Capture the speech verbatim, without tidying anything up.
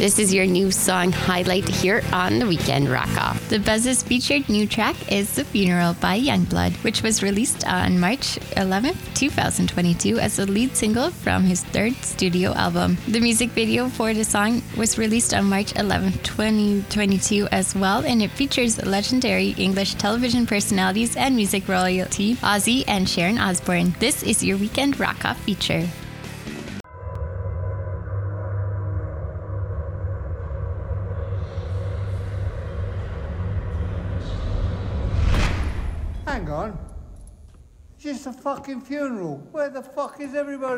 This is your new song highlight here on the Weekend Rock Off. The Buzz's featured new track is The Funeral by Youngblood, which was released on March eleventh, twenty twenty-two as the lead single from his third studio album. The music video for the song was released on March eleventh, twenty twenty-two as well, and it features legendary English television personalities and music royalty Ozzy and Sharon Osbourne. This is your Weekend Rock Off feature. Hang on. It's just a fucking funeral. Where the fuck is everybody?